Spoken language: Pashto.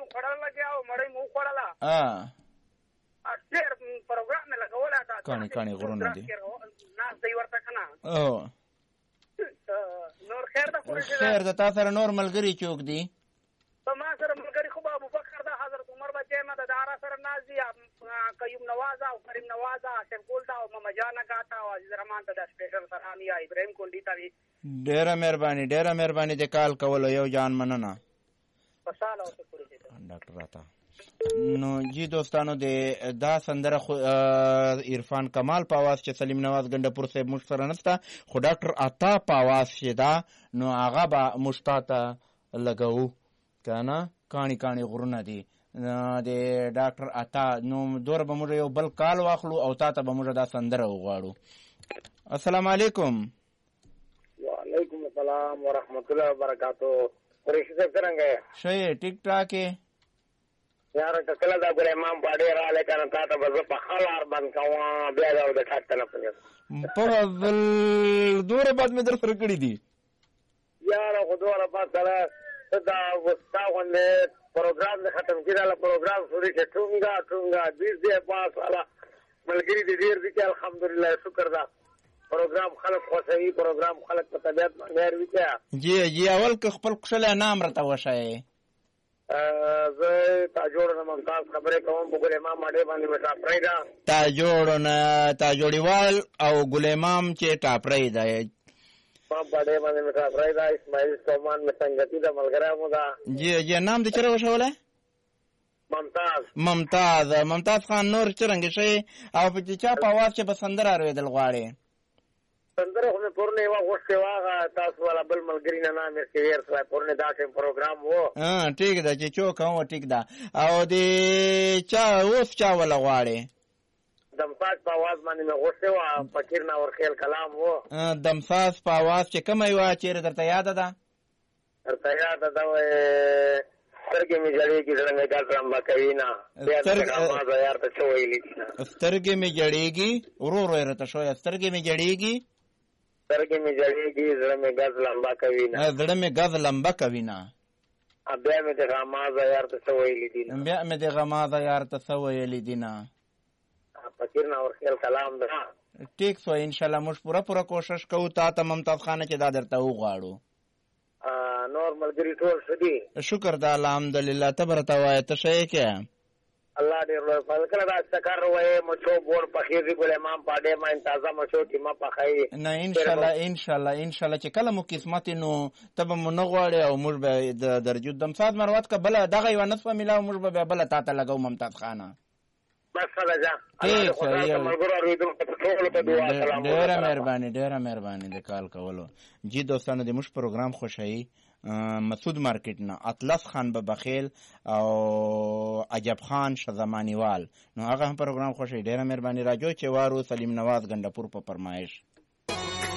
خوړل لګیا او مړۍ مو خوړله ډېر پروګرام مې لګولی دا کاڼي کاڼي غرونه دي ناست دی ورته که نه نور خیر ده خیر ده تا سره نور ملګري څوک دي ما سره ملګري خو به ابوبکر ده حضرت عمر بچی مه ده د هغه سره ناست دي قیوم نواز او کریم نواز آصف ګل ده او ماما جان اکا ته او عزیز رحمان ته د سپیشل سلام یا ابراهیم کونډي ته وي ډېره مهرباني د کال کولو یو جان مننه خوشحاله اوسه پوره ډاکټر راته نو جی دوستانو د دا سندره عرفان کمال په आवाज چې سلیم نواز ګنډپور صاحب موږ سره نشته خو ډاکټر عطا په आवाज چې دا نو هغه به موږ ته لګوو که نه کاڼي کاڼي غرونه دي د ډاکټر عطا نو دوره به موږ یو بل کال واخلو او تا ته به موږ دا سندره وغواړو السلام علیکم وعلیکم السلام ورحمت الله وبرکاتو قریشي صاحب څرنګه یې ښه یې ټیک ټاک یې یاره که کله دا ګل امام باډې راغلی که نه تا ته به زه په ښه لار بند کوم بیا دا د ټاک ته نه پوهېږم په دوره بعد مې در سره کړي دي یاره خو دوره بعد سره دا ستا غوندې پروګرام دې ختم کړي دا پروګرام شروع کړي ټونګه بیس دی پاس والا ملګري دې ډېر دي چې الحمدلله شکر ده پروګرام خلک خوښوي پروګرام خلک په طبیعت باندې وي که جی اول که خپل کښلی نام راته وښایې زه تاجوړ نه ممتاز خبرې کوم په ګل امام اډې باندې مې ټاپری ده تاجوړیوال او ګل امام چې ټاپری ده ما په اډې باندې مې ټاپری ده اسماعیل سومان مې سنګتي ده ملګری مو ده جی نام دې چېرې وښولی ممتاز خان نور څرنګه شئ او په چا په आवाज کې به سندره اورېدل غواړې سندره خو مې پرونه یوه غوښتې وه هغه تاسو والا بل ملګري نه نام یې سویر سړی پرونه دا ټایم پروګرام و ټیک ده چې څوک هم ټیک ده او د چا اوس چا والا غواړې دمساز په اواز باندې مې غوښتې وه فقیر ناورخیل کلام و دمساز په اواز چې کومه یې وه چېرې درته یاده ده درته یاده ده سترګې مې جړېږي زړه مې ګز رمبه کوي نه بیا دغه یار ته څه ویلي دي سترګې مې جړېږي ورو ورو یې راته ښویه سترګې مې جړېږي زړه مې ګز لمبه کوي نه زړه مې ګز لمبه کوي نه بیا مې د غمازه یار ته څه ویلي دي نه فقیر ناورخیل کلام ده ټیک سو انشاءالله موږ پوره کوشش کوو تا ته ممتاز خانه چې دا درته وغواړو نور ملګري ټول ښه دي شکر ده الحمدلله ته به راته وایه ته ښه یې که الله ډېر لوی فضل کله دا سکر وایې مچو بور پخېږي ګل امام پاډې باندې تازه مچو قیمه پخوي نه انشاءالله چې کله مو قسمت نو ته به مو نه غواړې او موږ به د درجو دمساز مروت که بله دغه یوه نصفه میلاو موږ به بیا بله تا ته لګو ممتاز خانه ډېره مهرباني د کال کولو جی دوستانو د موږ پروګرام خوښوي مسعود مارکیټ نه اطلس خان به بخیل او عجب خان شزمانیوال نو هغه هم پروګرام خوښوي ډېره مهرباني راجو چې وارو سلیم نواز ګنډپور په فرمایش